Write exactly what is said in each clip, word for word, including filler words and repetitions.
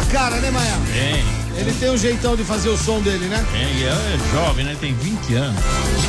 cara, né, Maia? Tem. Ele tem um jeitão de fazer o som dele, né? Tem, é jovem, né? Tem vinte anos.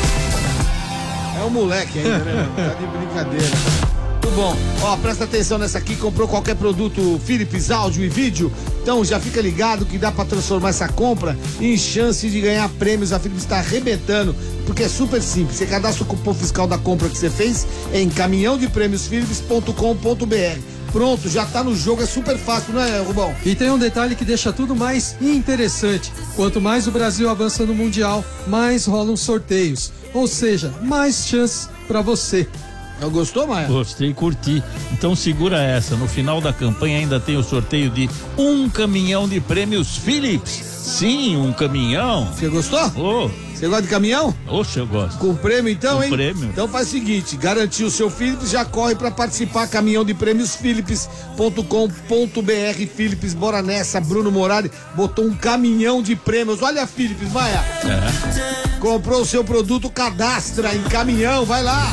É um moleque ainda, né? Tá de brincadeira. Muito bom. Ó, presta atenção nessa aqui. Comprou qualquer produto Philips, áudio e vídeo? Então já fica ligado que dá pra transformar essa compra em chance de ganhar prêmios. A Philips tá arrebentando, porque é super simples. Você cadastra o cupom fiscal da compra que você fez em caminhão de prêmios philips ponto com ponto br. Pronto, já tá no jogo, é super fácil, não é, Rubão? E tem um detalhe que deixa tudo mais interessante. Quanto mais o Brasil avança no Mundial, mais rolam sorteios. Ou seja, mais chances pra você. Gostou, Maia? Gostei, curti. Então segura essa. No final da campanha ainda tem o sorteio de um caminhão de prêmios Philips. Sim, um caminhão. Você gostou? Ô, Você gosta de caminhão? oxe, eu gosto. Com prêmio então, Com hein? prêmio. Então faz o seguinte, garantiu o seu Philips, já corre pra participar, caminhão de prêmios philips ponto com ponto br. Philips, bora nessa. Bruno Morari botou um caminhão de prêmios. Olha a Philips, Maia. É. Comprou o seu produto, cadastra em caminhão, vai lá.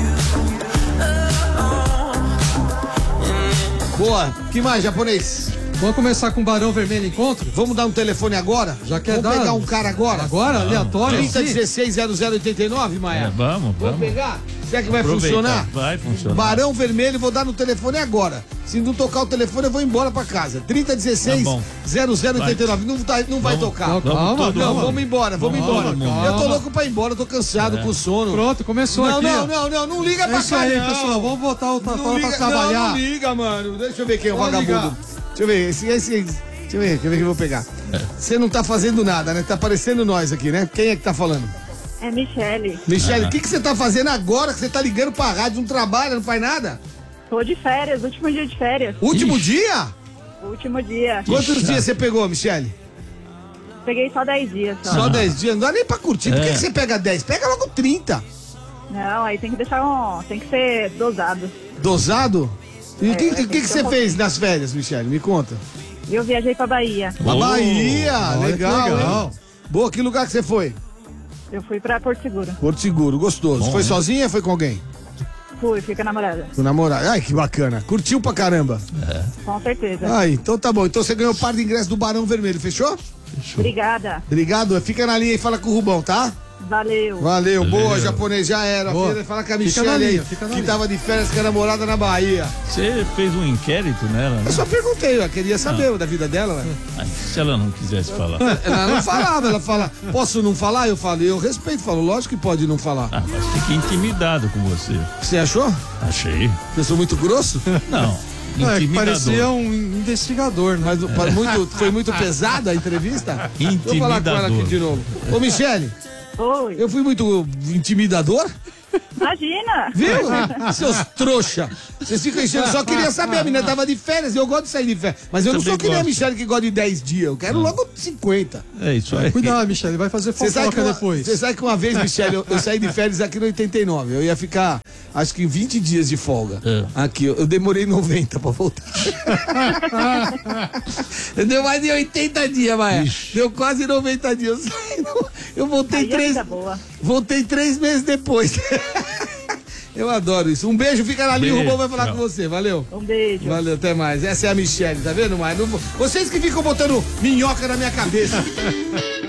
Boa, que mais, japonês? Vamos começar com o Barão Vermelho Encontro? Vamos dar um telefone agora? Já quer Vamos dar? pegar um cara agora? Agora, aleatório? trinta assim? dezesseis zero zero oitenta e nove, Maia? É, vamos, Vamos vamos. pegar? Será que vai Aproveitar. funcionar? Vai funcionar. Barão Vermelho, vou dar no telefone agora. Se não tocar o telefone, eu vou embora pra casa. trinta dezesseis zero zero oitenta e nove. Não, tá, não vai Vamos. tocar. Não, calma, todo Não, mundo. vamos embora, vamos Vamos, embora. vamos. Eu tô Calma. louco pra ir embora, eu tô cansado, É. com sono. Pronto, começou Não, aqui. não, ó. não, não, não liga É pra isso cá, aí, não. pessoal. Vamos botar o Não Tafão liga, pra trabalhar. não, não liga, mano. Deixa eu ver quem é o Pode vagabundo. ligar. Deixa eu ver, esse, esse, deixa eu ver, deixa eu ver quem eu vou pegar. Você não tá fazendo nada, né? Tá aparecendo nós aqui, né? Quem é que tá falando? É Michele. Michele, o Ah. que que você tá fazendo agora que você tá ligando pra rádio? Não trabalha, não faz nada? Tô de férias, último dia de férias. Último Ixi. dia? Último dia. Quantos Ixi. dias você pegou, Michele? Peguei só dez dias só. Só dez dias, não dá nem pra curtir. Por que É. que você pega dez? Pega logo trinta. Não, aí tem que deixar um. Tem que ser dosado. Dosado? E o É, que, tem que, que que você ser um fez nas férias, Michele? Me conta. E eu viajei pra Bahia. A Oh, Bahia, olha que legal, legal. hein? Boa, que lugar que você foi? Eu fui pra Porto Seguro. Porto Seguro, gostoso. Bom, foi hein? sozinha ou foi com alguém? Fui, fui com a namorada. Com namorado. Ai, que bacana. Curtiu pra caramba. Com certeza. Ai, então tá bom. Então você ganhou o par de ingressos do Barão Vermelho, fechou? Obrigada. Obrigado. Fica na linha e fala com o Rubão, tá? Valeu. Valeu, boa, japonês, já era. Boa. Filha, fala com a Fica Michelle na linha, aí, fica na que linha. tava de férias com a namorada na Bahia. Você fez um inquérito nela, né? Eu só perguntei, eu queria saber da vida dela, né? Mas se ela não quisesse falar. Ela não falava, ela fala, posso não falar? Eu falo, eu respeito, falo, lógico que pode não falar. Ah, mas fiquei intimidado com você. Você achou? Achei. Eu sou muito grosso? Não. É, que Intimidador. parecia um investigador, né? Mas pa- muito, foi muito pesada a entrevista? Vou falar com ela aqui de novo. Ô, Michele, Oi. eu fui muito intimidador? Imagina. Viu? Seus trouxa. Vocês ficam enchendo. Eu só queria saber. A menina tava de férias e eu gosto de sair de férias. Mas eu não Também sou que nem a gosto. Michelle que gosta de dez dias. Eu quero logo cinquenta. É isso aí. Cuidado, Michele, vai fazer Você sabe, que fofoca uma, depois. você sabe que uma vez, Michelle, eu, eu saí de férias aqui no oitenta e nove. Eu ia ficar, acho que vinte dias de folga. É. Aqui, eu, eu demorei noventa pra voltar. Deu mais de oitenta dias, Maia. Ixi. Deu quase noventa dias. Eu, saí, não- eu voltei Aí é três. vida boa. Voltei três meses depois. Eu adoro isso. Um beijo, fica na linha, o Beijo, Rubão vai falar tchau. com você. Valeu. Um beijo. Valeu, até mais. Essa é a Michelle, tá vendo, Maia? Não vou- Vocês que ficam botando minhoca na minha cabeça.